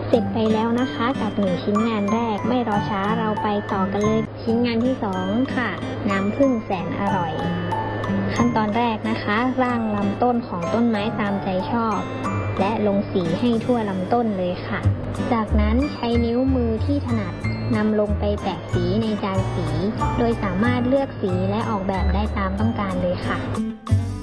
เสร็จไปแล้วนะคะกับ1ชิ้นงานแรกไม่รอช้าเราไปต่อกันเลยชิ้นงานที่2ค่ะน้ำผึ้งแสนอร่อยขั้นตอนแรกนะคะร่างลำต้นของต้นไม้ตามใจชอบและลงสีให้ทั่วลำต้นเลยค่ะจากนั้นใช้นิ้วมือที่ถนัดนำลงไปแตะสีในจานสีโดยสามารถเลือกสีและออกแบบได้ตามต้องการเลยค่ะ